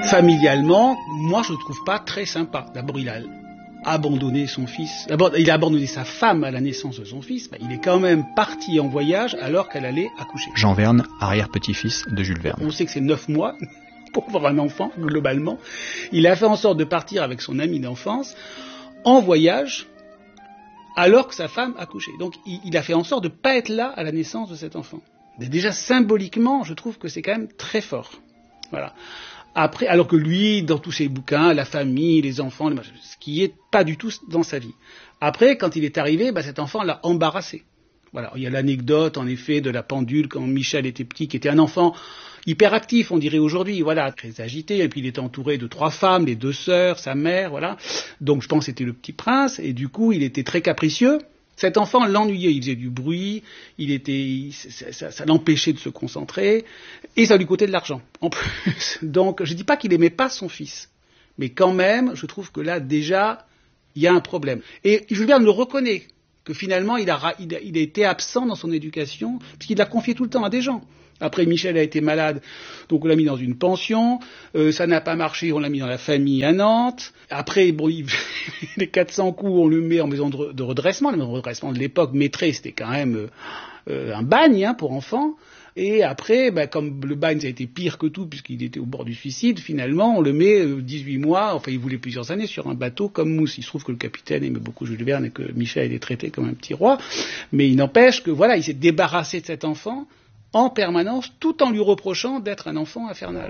Familialement, moi je le trouve pas très sympa. D'abord, il a abandonné son fils. D'abord, il a abandonné sa femme à la naissance de son fils. Il est quand même parti en voyage alors qu'elle allait accoucher. Jean Verne, arrière-petit-fils de Jules Verne. On sait que c'est 9 mois pour avoir un enfant, globalement. Il a fait en sorte de partir avec son ami d'enfance en voyage alors que sa femme accouchait. Donc, il a fait en sorte de ne pas être là à la naissance de cet enfant. Et déjà, symboliquement, je trouve que c'est quand même très fort. Voilà. Après, alors que lui, dans tous ses bouquins, la famille, les enfants, ce qui est pas du tout dans sa vie. Après, quand il est arrivé, cet enfant l'a embarrassé. Voilà. Il y a l'anecdote, en effet, de la pendule quand Michel était petit, qui était un enfant hyperactif, on dirait aujourd'hui, voilà, très agité, et puis il était entouré de 3 femmes, les 2 sœurs, sa mère, voilà. Donc je pense que c'était le petit prince, et du coup, il était très capricieux. Cet enfant l'ennuyait, il faisait du bruit, ça l'empêchait de se concentrer, et ça lui coûtait de l'argent, en plus. Donc, je dis pas qu'il aimait pas son fils, mais quand même, je trouve que là, déjà, il y a un problème. Et Jules Verne le reconnaît, que finalement, il a été absent dans son éducation, puisqu'il l'a confié tout le temps à des gens. Après, Michel a été malade, donc on l'a mis dans une pension. Ça n'a pas marché, on l'a mis dans la famille à Nantes. Après, les 400 coups, on le met en maison de redressement. La maison de redressement de l'époque, Maîtré, c'était quand même un bagne pour enfants. Et après, comme le bagne, ça a été pire que tout, puisqu'il était au bord du suicide, finalement, on le met 18 mois, enfin, il voulait plusieurs années, sur un bateau comme Mousse. Il se trouve que le capitaine aimait beaucoup Jules Verne et que Michel est traité comme un petit roi. Mais il n'empêche que, voilà, il s'est débarrassé de cet enfant en permanence, tout en lui reprochant d'être un enfant infernal.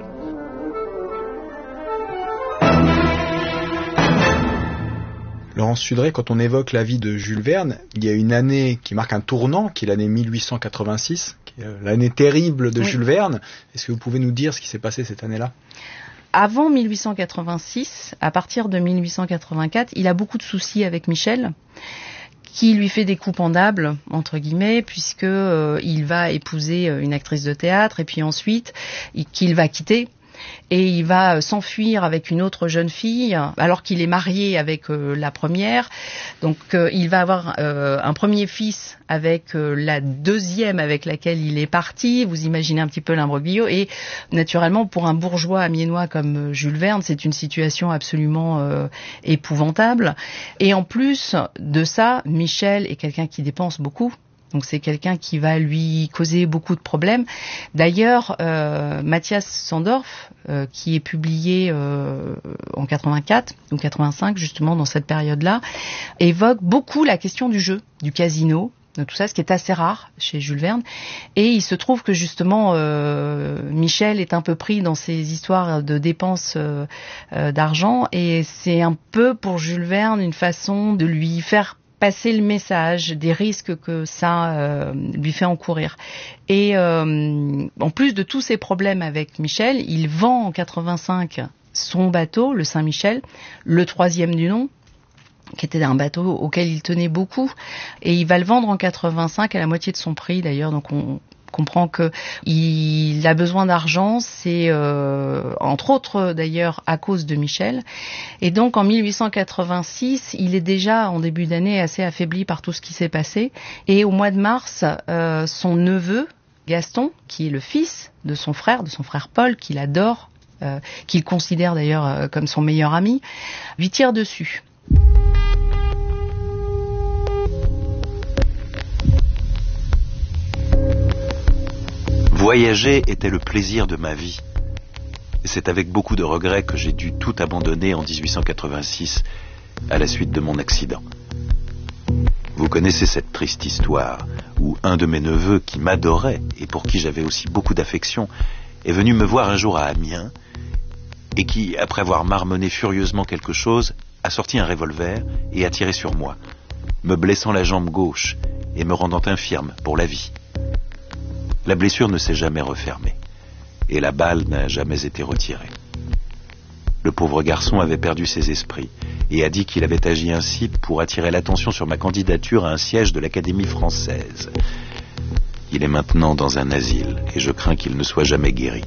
Laurence Sudré, quand on évoque la vie de Jules Verne, il y a une année qui marque un tournant, qui est l'année 1886, qui est l'année terrible de Jules Verne. Est-ce que vous pouvez nous dire ce qui s'est passé cette année-là ? Avant 1886, à partir de 1884, il a beaucoup de soucis avec Michel, qui lui fait des coups pendables, entre guillemets, puisque il va épouser une actrice de théâtre, et puis ensuite, qu'il va quitter. Et il va s'enfuir avec une autre jeune fille, alors qu'il est marié avec la première. Donc il va avoir un premier fils avec la deuxième avec laquelle il est parti. Vous imaginez un petit peu l'imbroglio. Et naturellement, pour un bourgeois amiénois comme Jules Verne, c'est une situation absolument épouvantable. Et en plus de ça, Michel est quelqu'un qui dépense beaucoup. Donc c'est quelqu'un qui va lui causer beaucoup de problèmes. D'ailleurs, Mathias Sandorf, qui est publié en 84 ou 85, justement dans cette période-là, évoque beaucoup la question du jeu, du casino, de tout ça, ce qui est assez rare chez Jules Verne. Et il se trouve que justement, Michel est un peu pris dans ces histoires de dépenses d'argent, et c'est un peu pour Jules Verne une façon de lui faire passer le message des risques que ça lui fait encourir. Et en plus de tous ces problèmes avec Michel, il vend en 85 son bateau, le Saint-Michel, le 3e du nom, qui était un bateau auquel il tenait beaucoup, et il va le vendre en 85 à la moitié de son prix d'ailleurs. Donc on comprend que il a besoin d'argent, c'est entre autres d'ailleurs à cause de Michel. Et donc en 1886, il est déjà en début d'année assez affaibli par tout ce qui s'est passé. Et au mois de mars, son neveu Gaston, qui est le fils de son frère Paul, qu'il adore, qu'il considère d'ailleurs comme son meilleur ami, lui tire dessus. Voyager était le plaisir de ma vie. Et c'est avec beaucoup de regrets que j'ai dû tout abandonner en 1886 à la suite de mon accident. Vous connaissez cette triste histoire où un de mes neveux qui m'adorait et pour qui j'avais aussi beaucoup d'affection est venu me voir un jour à Amiens et qui, après avoir marmonné furieusement quelque chose, a sorti un revolver et a tiré sur moi, me blessant la jambe gauche et me rendant infirme pour la vie. La blessure ne s'est jamais refermée, et la balle n'a jamais été retirée. Le pauvre garçon avait perdu ses esprits, et a dit qu'il avait agi ainsi pour attirer l'attention sur ma candidature à un siège de l'Académie française. Il est maintenant dans un asile, et je crains qu'il ne soit jamais guéri.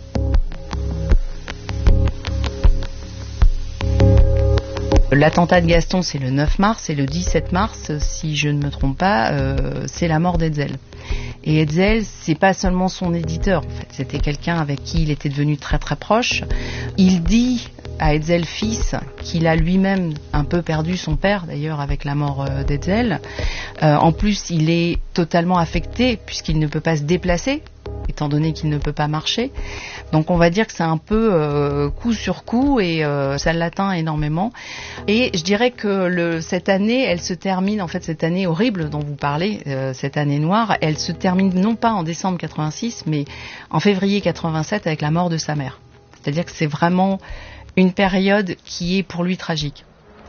L'attentat de Gaston, c'est le 9 mars, et le 17 mars, si je ne me trompe pas, c'est la mort d'Hetzel. Et Hetzel, c'est pas seulement son éditeur, en fait. C'était quelqu'un avec qui il était devenu très très proche. Il dit à Hetzel fils qu'il a lui-même un peu perdu son père, d'ailleurs, avec la mort d'Hetzel. En plus, il est totalement affecté puisqu'il ne peut pas se déplacer, étant donné qu'il ne peut pas marcher. Donc on va dire que c'est un peu coup sur coup et ça l'atteint énormément. Et je dirais que cette année, elle se termine, en fait cette année horrible dont vous parlez, cette année noire, elle se termine non pas en décembre 86, mais en février 87 avec la mort de sa mère. C'est-à-dire que c'est vraiment une période qui est pour lui tragique.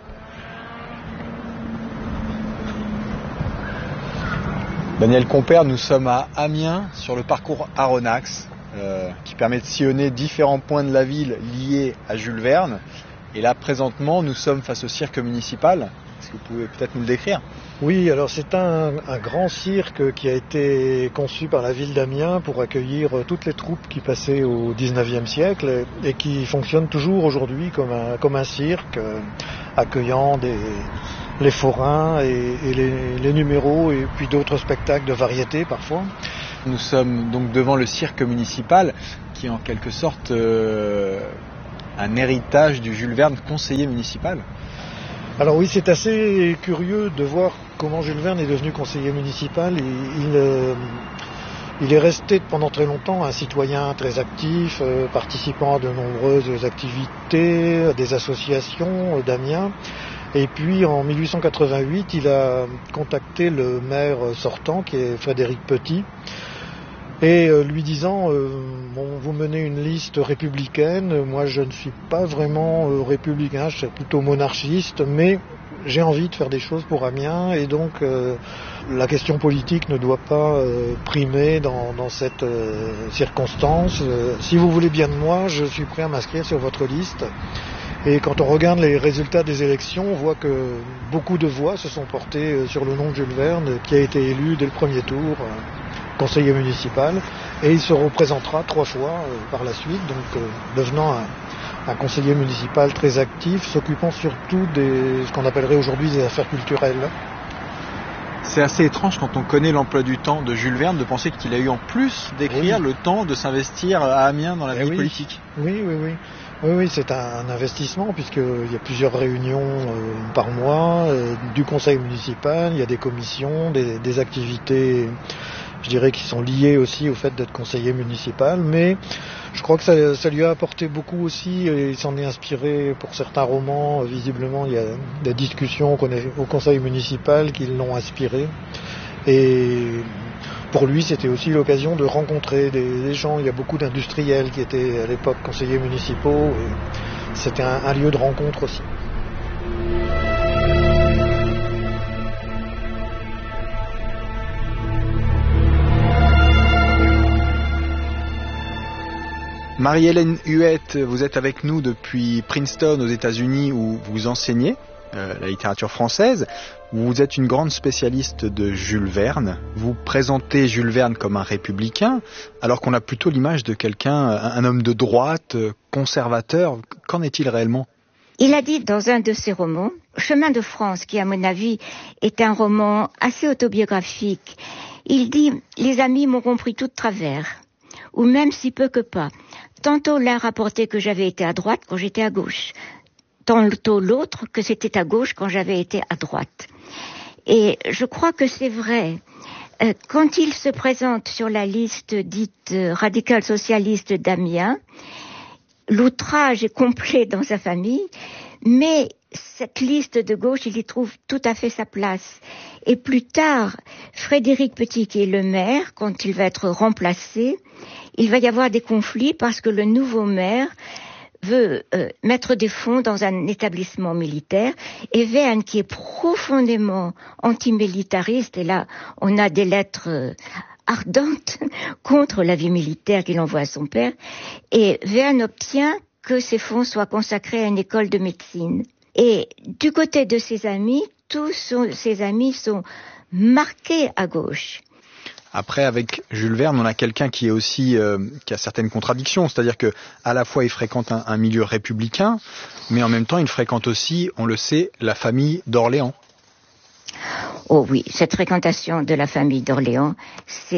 Daniel Compère, nous sommes à Amiens sur le parcours Aronnax qui permet de sillonner différents points de la ville liés à Jules Verne. Et là, présentement, nous sommes face au cirque municipal. Est-ce que vous pouvez peut-être nous le décrire ? Oui, alors c'est un grand cirque qui a été conçu par la ville d'Amiens pour accueillir toutes les troupes qui passaient au 19e siècle et qui fonctionne toujours aujourd'hui comme un cirque, accueillant les forains et les numéros et puis d'autres spectacles de variété parfois. Nous sommes donc devant le cirque municipal qui est en quelque sorte un héritage du Jules Verne conseiller municipal. Alors oui, c'est assez curieux de voir comment Jules Verne est devenu conseiller municipal. Il est resté pendant très longtemps un citoyen très actif, participant à de nombreuses activités, des associations d'Amiens. Et puis en 1888, il a contacté le maire sortant, qui est Frédéric Petit, et lui disant vous menez une liste républicaine, moi je ne suis pas vraiment républicain, je suis plutôt monarchiste, mais j'ai envie de faire des choses pour Amiens et donc la question politique ne doit pas primer dans cette circonstance. Si vous voulez bien de moi, je suis prêt à m'inscrire sur votre liste. Et quand on regarde les résultats des élections, on voit que beaucoup de voix se sont portées sur le nom de Jules Verne, qui a été élu dès le premier tour conseiller municipal, et il se représentera 3 fois par la suite, donc devenant un conseiller municipal très actif, s'occupant surtout ce qu'on appellerait aujourd'hui des affaires culturelles. C'est assez étrange quand on connaît l'emploi du temps de Jules Verne de penser qu'il a eu en plus d'écrire le temps de s'investir à Amiens dans la vie politique. Oui, c'est un investissement puisqu'il y a plusieurs réunions par mois du conseil municipal, il y a des commissions, des activités, je dirais, qui sont liées aussi au fait d'être conseiller municipal, mais je crois que ça lui a apporté beaucoup aussi et il s'en est inspiré pour certains romans. Visiblement, il y a des discussions au conseil municipal qui l'ont inspiré et pour lui, c'était aussi l'occasion de rencontrer des gens. Il y a beaucoup d'industriels qui étaient à l'époque conseillers municipaux. Et c'était un lieu de rencontre aussi. Marie-Hélène Huette, vous êtes avec nous depuis Princeton aux États-Unis où vous enseignez la littérature française. Vous êtes une grande spécialiste de Jules Verne. Vous présentez Jules Verne comme un républicain, alors qu'on a plutôt l'image de quelqu'un, un homme de droite, conservateur. Qu'en est-il réellement ? Il a dit dans un de ses romans, Chemin de France, qui à mon avis est un roman assez autobiographique, il dit « Les amis m'ont compris tout de travers, ou même si peu que pas. Tantôt l'un rapportait que j'avais été à droite quand j'étais à gauche. Tantôt l'autre que c'était à gauche quand j'avais été à droite. » Et je crois que c'est vrai. Quand il se présente sur la liste dite radicale socialiste d'Amiens, l'outrage est complet dans sa famille, mais cette liste de gauche, il y trouve tout à fait sa place. Et plus tard, Frédéric Petit, qui est le maire, quand il va être remplacé, il va y avoir des conflits parce que le nouveau maire veut mettre des fonds dans un établissement militaire, et Verne, qui est profondément antimilitariste, et là on a des lettres ardentes contre la vie militaire qu'il envoie à son père, et Verne obtient que ces fonds soient consacrés à une école de médecine. Et du côté de ses amis, tous ses amis sont marqués à gauche. Après, avec Jules Verne, on a quelqu'un qui est aussi qui a certaines contradictions, c'est-à-dire que à la fois il fréquente un milieu républicain, mais en même temps il fréquente aussi, on le sait, la famille d'Orléans. Oh oui, cette fréquentation de la famille d'Orléans,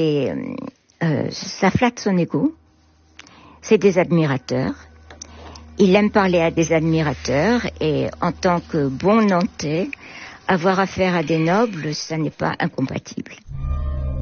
ça flatte son ego, c'est des admirateurs, Il aime parler à des admirateurs et en tant que bon Nantais, avoir affaire à des nobles, ça n'est pas incompatible.